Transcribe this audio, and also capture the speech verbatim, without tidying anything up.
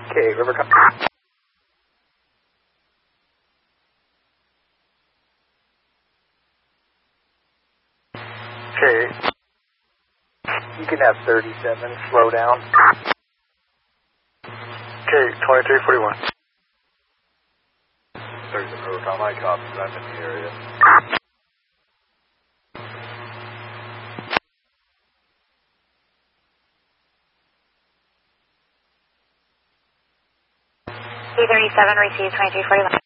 Okay, River Cup. Okay. You can have thirty-seven, slow down. Okay, twenty-three forty-one. thirty-seven, River Cup, my copy, I'm in the area. three thirty-seven, received twenty-three forty-one.